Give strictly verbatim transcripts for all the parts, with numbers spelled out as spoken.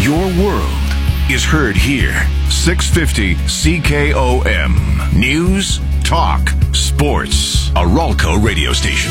Your world is heard here. six fifty C K O M. News, talk, sports. A Ralco radio station.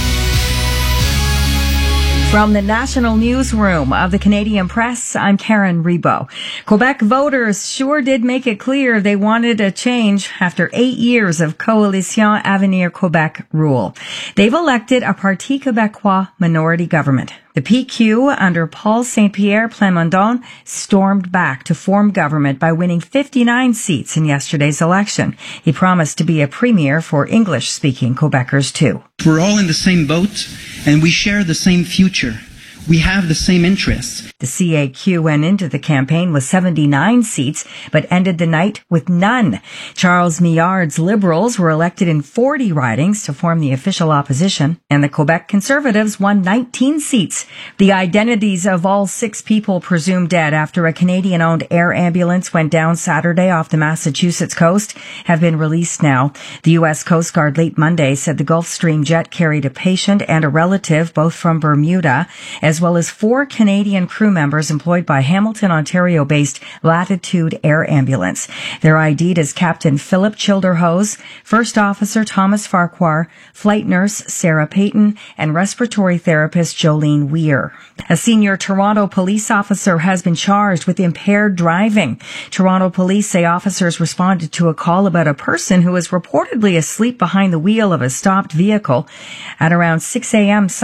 From the National Newsroom of the Canadian Press, I'm Karen Rebo. Quebec voters sure did make it clear they wanted a change after eight years of Coalition Avenir Quebec rule. They've elected a Parti Québécois minority government. The P Q under Paul Saint-Pierre Plamondon stormed back to form government by winning fifty-nine seats in yesterday's election. He promised to be a premier for English-speaking Quebecers too. We're all in the same boat, and we share the same future. We have the same interests. The C A Q went into the campaign with seventy-nine seats, but ended the night with none. Charles Millard's Liberals were elected in forty ridings to form the official opposition, and the Quebec Conservatives won nineteen seats. The identities of all six people presumed dead after a Canadian-owned air ambulance went down Saturday off the Massachusetts coast have been released now. The U S Coast Guard late Monday said the Gulfstream jet carried a patient and a relative, both from Bermuda, as well as four Canadian crew members employed by Hamilton, Ontario-based Latitude Air Ambulance. They're I D'd as Captain Philip Childerhose, First Officer Thomas Farquhar, Flight Nurse Sarah Payton, and Respiratory Therapist Jolene Weir. A senior Toronto police officer has been charged with impaired driving. Toronto police say officers responded to a call about a person who was reportedly asleep behind the wheel of a stopped vehicle at around six a.m.